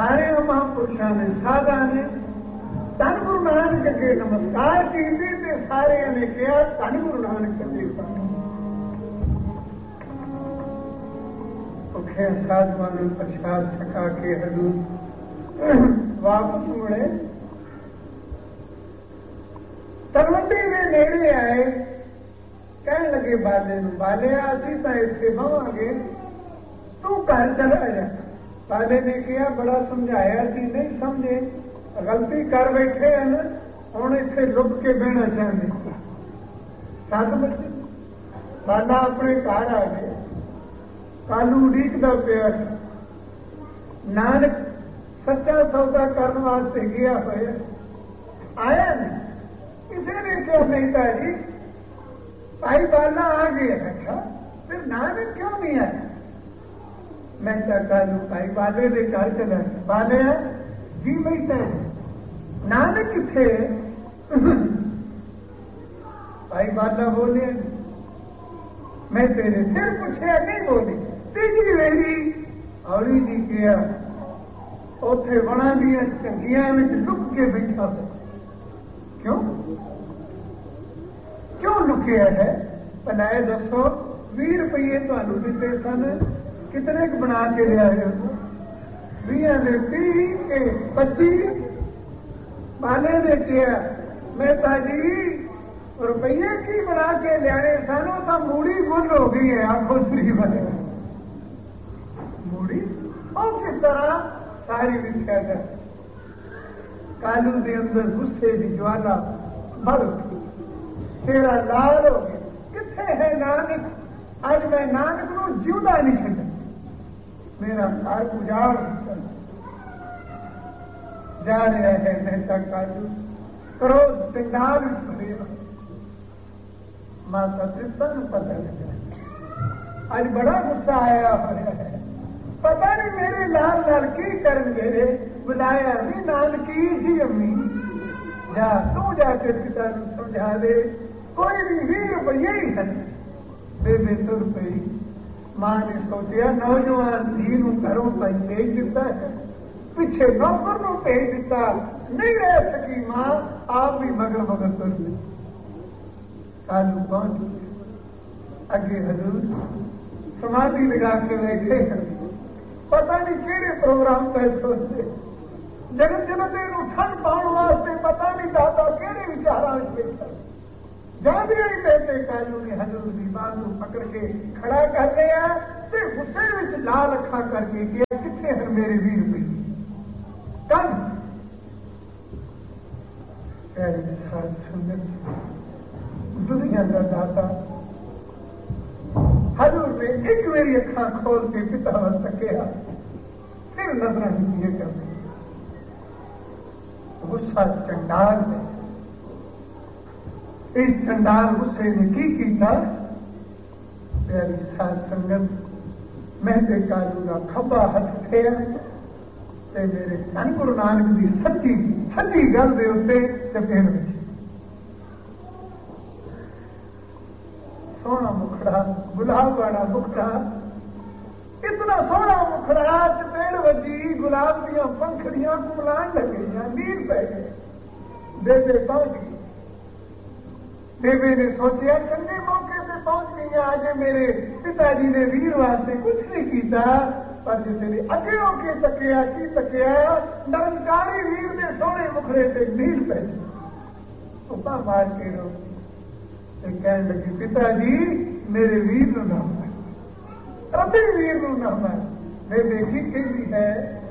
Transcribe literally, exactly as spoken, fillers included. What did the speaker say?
सारे महापुरुषों ने साधा ने धन गुरु नानक अगे नमस्कार कीते ते सारे ने कहा धन गुरु नानक अगे भुखे साधुओं ने प्रसाद छका के हजूर वापस मुड़े। तलवंडी के नेड़े आए, कह लगे बाले नूं, बालिया असीं तां इत्थे बहांगे, तू घर चला जा। बाले ने कहा बड़ा समझाया सी, नहीं समझे, गलती कर बैठे हैं, हुण इत्थे लुक के बहना चाहते। सत बजे बाला अपने घर आ गए। कालू उड़ीकदा पिया, नानक सच्चा सौदा करने वास्ते गया होया, आया नहीं। किसी ने कहा नहीं ताजी भाई बाला आ गया। अच्छा फिर नानक क्यों नहीं आया? मैं क्या कालू भाई बाले ने घर चला, बाले जी बैठा है, नानक किथे? भाई बाला बोले मैं तेरे फिर पूछे नहीं बोली। तीजी वेरी औली जी गया, उथे वणा दियां चंगियां में लुक के बैठा हो। क्यों क्यों लुकिया है? भलाए दसो, भी रुपये तुहानू दिते सन, कितने क बना के लिया है? बीह ने तीह के पच्ची। बाले ने कहा मैं ताजी रुपये की बना के लियाने सानू तो मूड़ी गुल हो गई है। आखो श्री बने मूड़ी और किस तरह सारी विख्या है। कालू के अंदर गुस्से की ज्वाला बढ़ उठी, तेरा लाल हो गया। किथे है नानक? आज मैं नानक नूं जिंदा नहीं छड्डा, मेरा घर उजाड़ जा रहा है। मेहता कालू क्रोध सिंगार भरिया। माता पिता को पता लगा, आज बड़ा गुस्सा आया होया है। पता नहीं मेरे लाल लाल की करन मेरे बुलाया नहीं नानकी जी अम्मी, जा तू जाके पिता को समझा दे, कोई भी वीर रुपये ही है। बेबे तुर पई। मां ने सोचा नौजवान धी नूं घरों भाई भेज दिता है, पिछे नौकर नूं भेज दिता, नहीं रह सकी मां, आप भी मगर मगर तुर गई। कालू पहुंच गया अगे हजूर समाधि लगा के बैठे हैं। पता नहीं केड़े प्रोग्राम पे सोचते, जगत जनते नूं ठंड पाउण वास्ते पता नहीं दाता केड़े विचारां विच बैठा। जाते ही बेटे कालू ने हजूर की बात को पकड़ के खड़ा कर लिया, फिर गुस्से में लाल अखा करके गया, किथे हैं मेरे वीर रुपये? कल दुनिया का दाता हजूर ने एक मेरी अखा खोल के पिता व तकिया, फिर नजर नीचे कर दी। गुस्सा चंडाल है। इस चंडाल गुस्से ने की कीता? प्यारी साध संगत, मैं ते कालू का खब्बा हथ फेर ते मेरे धन गुरु नानक की सच्ची सच्ची गल दे उत्ते चपेड़ विच सोहना मुखड़ा, गुलाब वाला मुखड़ा, इतना सोहना मुखड़ा, चपेड़ वजी, गुलाब दियां पंखड़ियां कुमलान लग गई, नीर पै गए। बेबे पहुंच गई। बेबे ने सोचा चंगे मौके से पहुंच गई, आज मेरे पिताजी ने वीर वास्ते कुछ नहीं किया, पर जिसे अगे होके तकिया की तकिया, निरंकारी वीर ने सोहने मुखड़े से नीर पै उपा मार के रो कहने लगी, पिताजी मेरे वीर नूं ना मार, अभी वीर नूं ना मार। मैं देखी कहती है